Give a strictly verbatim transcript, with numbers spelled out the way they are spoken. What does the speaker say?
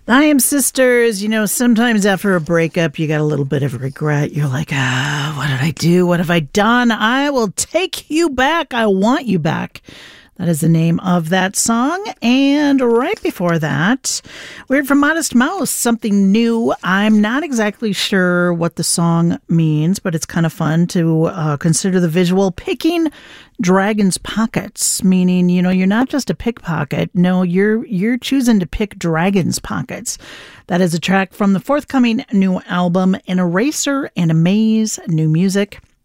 I Am Sisters. You know, sometimes after a breakup, you got a little bit of regret. You're like, ah, what did I do? What have I done? I will take you back. I want you back. That is the name of that song. And right before that, we heard from Modest Mouse, Something New. I'm not exactly sure what the song means, but it's kind of fun to uh, consider the visual. Picking Dragon's Pockets, meaning, you know, you're not just a pickpocket. No, you're you're choosing to pick Dragon's Pockets. That is a track from the forthcoming new album, An Eraser and a Maze, new music.